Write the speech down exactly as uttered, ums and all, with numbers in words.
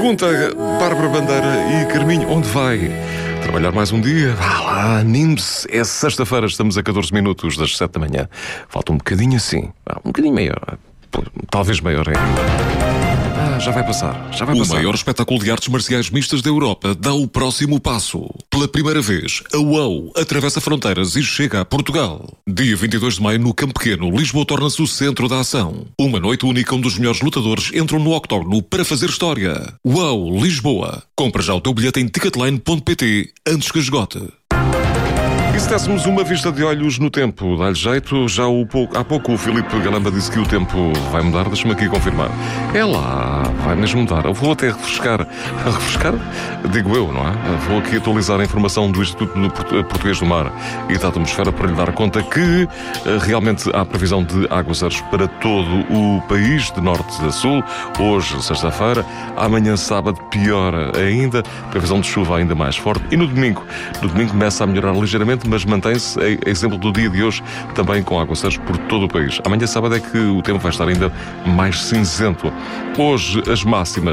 Pergunta Bárbara Bandeira e Carminho, onde vai? Trabalhar mais um dia? Vá lá, anime-se. É sexta-feira, estamos a catorze minutos das sete da manhã. Falta um bocadinho assim, um bocadinho maior. Talvez maior ainda. Ah, já vai passar, já vai passar. O maior espetáculo de artes marciais mistas da Europa dá o próximo passo. Pela primeira vez, a UOU atravessa fronteiras e chega a Portugal. Dia vinte e dois de maio, no Campo Pequeno, Lisboa torna-se o centro da ação. Uma noite única onde os melhores lutadores entram no octógono para fazer história. UOU Lisboa. Compra já o teu bilhete em ticketline ponto pt antes que esgote. E se dessemos uma vista de olhos no tempo, dá-lhe jeito? Já o pouco, há pouco o Filipe Galamba disse que o tempo vai mudar, deixa-me aqui confirmar. É lá, vai mesmo mudar. Eu vou até refrescar, refrescar, digo eu, não é? Vou aqui atualizar a informação do Instituto Português do Mar e da Atmosfera para lhe dar conta que realmente há previsão de aguaceiros para todo o país, de norte a sul, hoje, sexta-feira, amanhã, sábado, pior ainda, previsão de chuva ainda mais forte, e no domingo, no domingo começa a melhorar ligeiramente, mas mantém-se, a exemplo do dia de hoje, também com aguaceiros por todo o país. Amanhã, sábado, é que o tempo vai estar ainda mais cinzento. Hoje, as máximas